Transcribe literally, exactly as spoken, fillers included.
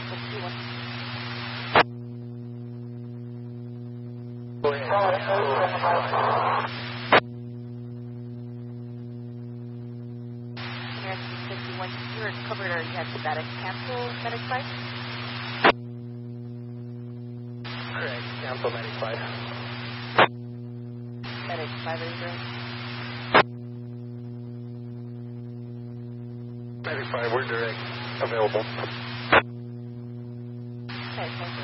fifty-one. Go ahead. American fifty-one, you were covered or you had static cancel Medic five? Correct. Cancel Medic five. Medic five is right. Medic five, we're direct. Available. Okay, thank you.